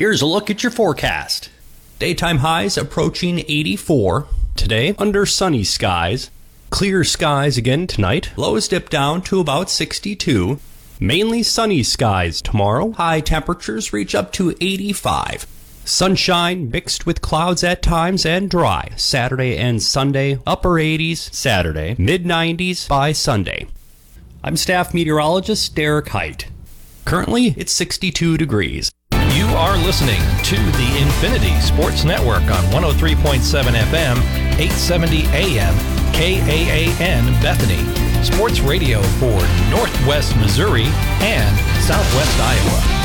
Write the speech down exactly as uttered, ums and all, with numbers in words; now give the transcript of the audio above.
Here's a look at your forecast. Daytime highs approaching eighty-four. Today, under sunny skies. Clear skies again tonight. Lows dip down to about sixty-two. Mainly sunny skies tomorrow. High temperatures reach up to eighty-five. Sunshine mixed with clouds at times and dry. Saturday and Sunday, upper eighties Saturday, mid nineties by Sunday. I'm staff meteorologist Derek Height. Currently, it's sixty-two degrees. You are listening to the Infinity Sports Network on one oh three point seven F M, eight seventy A M, K A A N Bethany. Sports radio for Northwest Missouri and Southwest Iowa.